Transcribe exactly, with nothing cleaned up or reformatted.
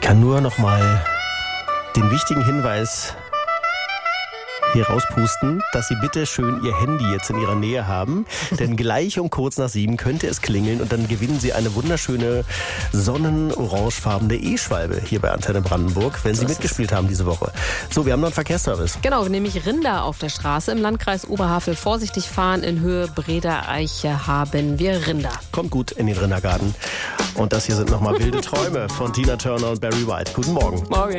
kann nur noch mal den wichtigen Hinweis hier rauspusten, dass Sie bitte schön Ihr Handy jetzt in Ihrer Nähe haben. Denn gleich um kurz nach sieben könnte es klingeln und dann gewinnen Sie eine wunderschöne sonnenorangefarbene E-Schwalbe hier bei Antenne Brandenburg, wenn Sie Das mitgespielt haben diese Woche. So, wir haben noch einen Verkehrsservice. Genau, nämlich Rinder auf der Straße im Landkreis Oberhavel. Vorsichtig fahren, in Höhe Breda-Eiche haben wir Rinder. Kommt gut in den Rindergarten. Und das hier sind nochmal wilde Träume von Tina Turner und Barry White. Guten Morgen. Morgen.